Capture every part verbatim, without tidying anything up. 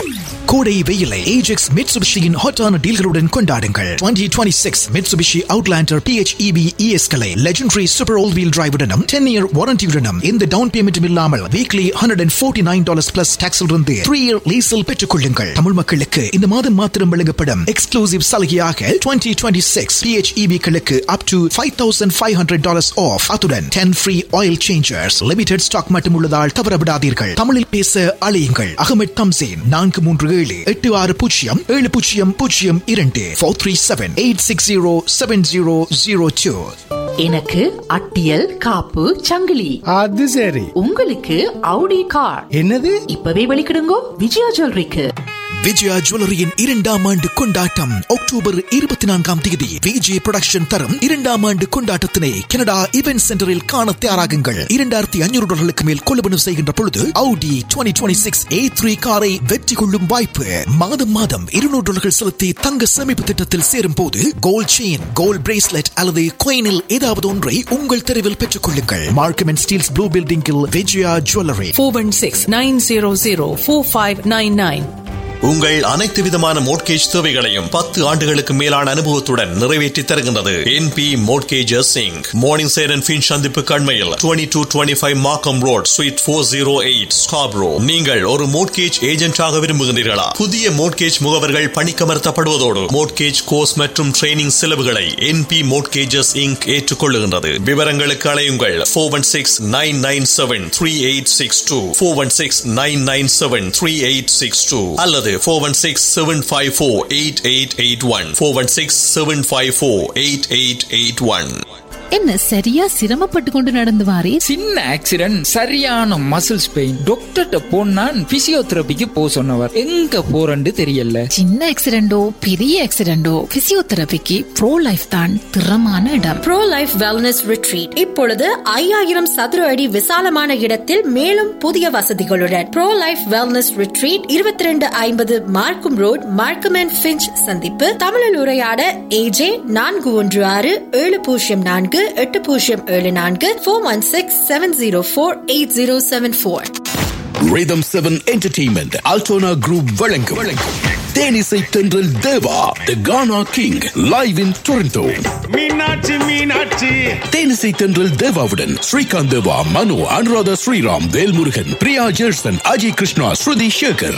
கோடை வெயிலை ஏஜெக்ஸ் மிட்சுபிஷியின் ஹாட்டான டீல்களுடன் கொண்டாடுங்கள். twenty twenty-six Mitsubishi Outlander P H E V E S களை legendary super all wheel drive-உடனும் ten year warranty-உடனும் இந்த down பேமெண்ட்டும் இல்லாமல் weekly one hundred forty-nine dollars plus tax-இல் இருந்து three year lease-இல் பெற்றுக் கொள்ளுங்கள். தமிழ் மக்களுக்கு இந்த மாதம் மாத்திரம் வழங்கப்படும் எக்ஸ்க்ளூசிவ் சலுகையாக twenty twenty-six P H E V களுக்கு up to five thousand five hundred dollars off. அத்துடன் ten free oil changers. limited stock மட்டும் உள்ளதால் தவறவிடாதீர்கள். தமிழில் பேச அழையுங்கள். அகமது தம்சேன் நான்கு மூன்று ஏழு எட்டு ஆறு பூஜ்ஜியம் ஏழு பூஜ்ஜியம் பூஜ்ஜியம் இரண்டு four three seven eight six zero seven zero zero two. எனக்கு அட்டியல் காப்பு சங்கிலி. அது சரி. உங்களுக்கு Audi கார். என்னது? இப்பவே வெளிக்கிடுங்கோ விஜயா ஜுவல்லரிக்கு. விஜயா ஜுவல்லரியின் இரண்டாம் ஆண்டு கொண்டாட்டம் அக்டோபர் இருபத்தி நான்காம் தேதி விஜய் புரொடக்ஷன் தரும் இரண்டாம் ஆண்டு கொண்டாட்டத்தினை கனடா இவென்ட் சென்டரில் காண தயாராகுங்கள். இரண்டாயிரத்தி ஐநூறு டாலர்களுக்கு மேல் கொள்வனவு செய்கின்ற பொழுது Audi twenty twenty-six A three காரை வெற்றி கொள்ளும் வாய்ப்பு. மாதம் மாதம் இருநூறு டாலர்கள் செலுத்தி தங்க சேமிப்பு திட்டத்தில் சேரும் போது கோல்ட் செயின், கோல்ட் பிரேஸ்லெட் அல்லது கோயினில் ஏதாவது ஒன்றை உங்கள் தெருவில் பெற்றுக் கொள்ளுங்கள். மார்க்கம் அண்ட் ஸ்டீல்ஸ் ப்ளூ பில்டிங்கில் Vijaya jewellery. four one six nine zero zero four five nine nine. உங்கள் அனைத்து விதமான மோட்கேஜ் தேவைகளையும் பத்து ஆண்டுகளுக்கு மேலான அனுபவத்துடன் நிறைவேற்றி தருகின்றது N P Mortgages Inc. Morning side and fin சந்திப்பு கண்மையில் twenty-two twenty-five Markham Road Suite four oh eight Scarborough. நீங்கள் ஒரு மோட்கேஜ் ஏஜென்டாக விரும்புகின்றீர்களா? புதிய மோட்கேஜ் முகவர்கள் பணிக்கமர்த்தப்படுவதோடு மோட்கேஜ் கோர்ஸ் மற்றும் ட்ரைனிங் செலவுகளை N P Mortgages Inc. ஏற்றுக்கொள்ளுகின்றது. விவரங்களுக்கு அழையுங்கள் four one six nine nine seven three eight six two four one six nine nine seven three eight six two அல்லது four one six seven five four eight eight eight one four one six seven five four eight eight eight one. என்ன சரியா சிரமப்பட்டு கொண்டு நடந்து வாரே? சின்ன accident, சரியான muscles pain. டாக்டர்ட்ட போனா பிசியோதெரபிக்கு போ சொன்னவர். எங்க போறன்னு தெரியல. சின்ன ஆக்சிடென்டோ பெரிய ஆக்சிடென்டோ பிசியோதெரபிக்கு ப்ரோ லைஃப் தான் திறமான இடம். ப்ரோ லைஃப் வெல்னஸ் ரிட்ரீட் இப்பொழுது ஐயாயிரம் சதுர அடி விசாலமான இடத்தில் மேலும் புதிய வசதிகளுடன் ப்ரோ லைஃப் வெல்னஸ் ரிட்ரீட் இருபத்தி ரெண்டு ஐம்பது மார்க்கம் ரோட், மார்க்கம் அண்ட் ஃபிஞ்ச் சந்திப்பு. தமிழில் உரையாட ஏஜே நான்கு ஒன்று ஆறு ஏழு பூஜ்ஜியம் நான்கு எட்டு பூஜ்ஜியம் ஏழு நான்கு four one six seven zero four eight zero seven four. Rhythm seven Entertainment Altona Group வழங்கும் தேனிசை தென்றல் தேவா The Ghana King live in Toronto. Meenakshi Meenakshi தேனிசை தென்றல் தேவாவுடன் ஸ்ரீகாந்த் தேவா, மனு, அனுராதா ஸ்ரீராம், வேல்முருகன், பிரியா ஜெர்சன், அஜய் கிருஷ்ணா, ஸ்ருதி சேகர்.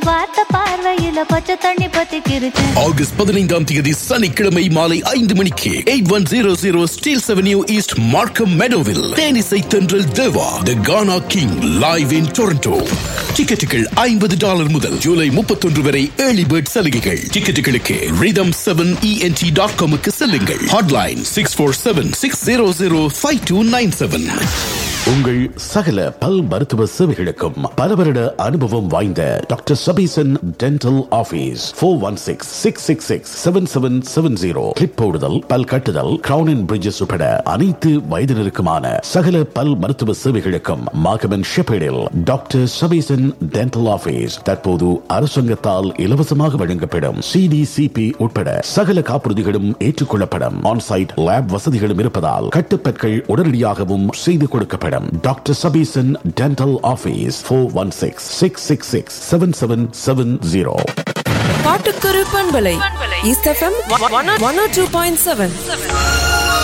ஆகஸ்ட் பதினைந்தாம் தேதி சனிக்கிழமை மாலை ஐந்து மணிக்கு eight one zero zero Steeles Avenue East, Markham Meadowville. தேனிசை தென்றல் தேவா The Ghana King live in Toronto. டிக்கெட்டுகள் ஐம்பது டாலர் முதல் ஜூலை முப்பத்தொன்று வரை ஏர்லி பேர்ட் சலுகைகள். டிக்கெட்டுகளுக்கு rhythm seven ent dot com க்கு செல்லுங்கள். Hotline six four seven six zero zero five two nine seven. உங்கள் சகல பல் மருத்துவ சேவைகளுக்கும் பல வருட அனுபவம் வாய்ந்த doctor Sabesan dental office four one six six six six seven seven seven zero. Clip போடுதல், பல் கட்டுதல், கிரவுன் அண்ட் பிரிட்ஜஸ் உட்பட அனைத்து வயதினருக்குமான சகல பல் மருத்துவ சேவைகளுக்கும் மார்க்கம் ஷெப்பேடில் டாக்டர் சபீசன் டென்டல் ஆபீஸ் தற்போது அரசாங்கத்தால் இலவசமாக வழங்கப்படும் C D C P உட்பட சகல காப்புறுதிகளும் ஏற்றுக்கொள்ளப்படும். ஆன்சைட் லேப் வசதிகளும் இருப்பதால் கட்டுப்பற்கள் உடனடியாகவும் செய்து கொடுக்கப்படும். Doctor Sabesan dental office four one six six six six seven seven seven zero. பாட்டுக்கரு பண்பலை east FM one oh two point seven.